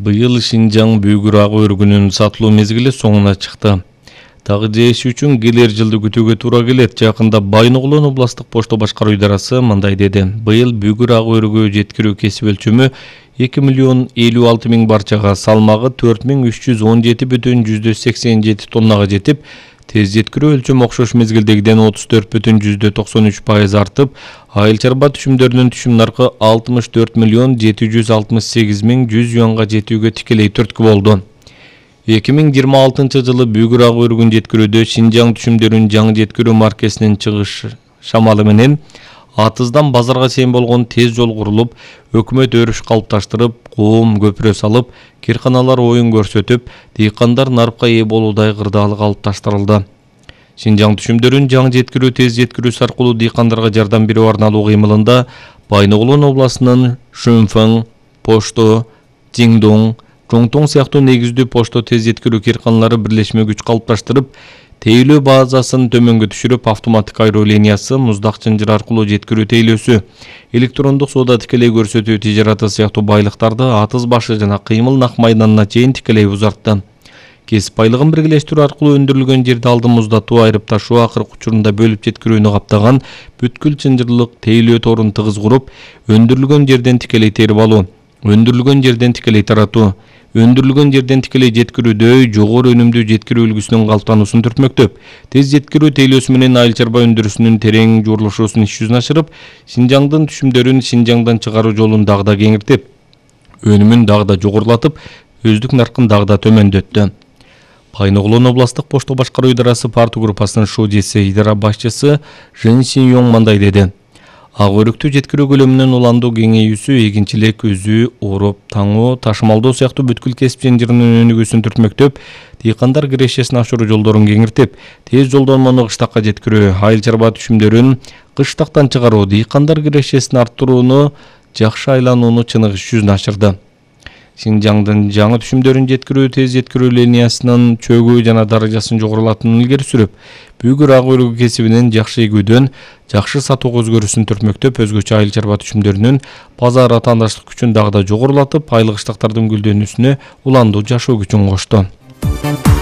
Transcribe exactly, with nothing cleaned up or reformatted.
Быйыл Шинжаң Бүйгүр ак өрүгүнүн сатылуу мезгили соңуна чыкты. Дагы жээш үчүн келер жылды күтүүгө туура келет. Жакында Байногулон областык пошто башкаруу идарасы мындай деди. Быйыл Бүйгүр ак өрүгү жеткирүү кесип өлчөмү эки миллион элүү алты миң барчага, салмагы төрт миң үч жүз он жети бүтүн жүздө сексен жети тоннага жетип, тез жеткирүү өлчөм окшош мезгилдегиден отуз төрт бүтүн жүздө токсон үч пайыз артып, айыл чарба түшүмдөрүнүн түшүм наркы алтымыш төрт миллион жети жүз алтымыш сегиз миң жүз юанга жетүүгө тикелей түрткү болду. эки миң жыйырма алтынчы жылы Бүйгүр ак өрүгүн жеткирүүдө Шинжаң түшүмдөрүн жаңы жеткирүү маркесинин чыгыш шамалы менен атыздан базарга чейин болгон тез жол курулуп, өкмөт өрүш калыпташтырып, коом көпүрө салып, кирканалар оюн көрсөтүп, дыйкандар нарыкка ээ болуудай кырдаалы калыпташтырылды. Шинжаң түшүмдөрүн жаңы жеткирүү тез жеткирүүсү аркылуу дыйкандарга жардам берүү арналуу кыймылында Байногулон областынын Шөнфөң, Пошто, Жиңдоң, Жоңтоң сыяктуу негиздүү пошто тез жеткирүү кирканалары бирлешме күч калыпташтырып, тейлөө базасын төмөнгө түшүрүп, автоматтык айроо линиясы, муздак чынжыр аркылуу жеткирүү тейлөөсү, электрондук соода тикелей көрсөтүү тижараты сыяктуу байлыктарды атыз башы жана кыймыл нак майданына чейин тикелей узартты. Кесип байлыгын биргелештирүү аркылуу өндүрүлгөн жерди алдын муздатуу, айрып ташуу, акыркы учурунда бөлүп жеткирүүнү каптаган бүткүл чынжырлык тейлөө торун тыгыз куруп, өндүрүлгөн жерден тикелей терип алуу, өндүрүлгөн жерден тикелей таратуу, өндүрүлгөн жерден тикелей жеткирүүдө жогору өнүмдүү жеткирүү үлгүсүнүн калыптануусун түртмөктөп, тез жеткирүү тейлөөсү менен айыл чарба өндүрүшүнүн терең жуурулушуусун иш жүзүнө ашырып, Шинжаңдын түшүмдөрүн Шинжаңдан чыгаруу жолун дагы да кеңиртип, өнүмүн дагы да жогорулатып, өздүк наркын дагы да төмөндөттү. Байногулон областык пошто башкаруу идарасы парту группасынын ШОДИСи идара башчысы Жен Синьон мындай деди. Ак өрүктү жеткирүү көлөмүнүн уландуу кеңейүүсү эгинчилик, өзү, ороп, таңоо, ташымалдоо сыяктуу бүткүл кесип чынжырынын өнүгүүсүн түртмөктөп, дыйкандар кирешесин ашыруу жолдорун кеңиртип, тез жолдонмону кыштакка жеткирүү, айыл чарба түшүмдөрүн кыштактан чыгаруу, дыйкандар кирешесин арттырууну, жакшы айланууну чыныгы иш жүзүнө ашырды. Шинжаңдын жаңы түшүмдөрүн жеткирүү тез жеткирүү линиясынын чөгүү жана даражасын жогорулатынын илгери сүрүп, Бүйгүр ак өрүгү кесибинин жакшы игүүдөн жакшы сатууга өзгөрүүсүн түртмөктөп, өзгөчө айыл чарба түшүмдөрүнүн базар атаандаштык күчүн дагы да жогорулатып, айлык ыштактардын гүлдөнүүсүнө уландуу жашоо күчүн кошту.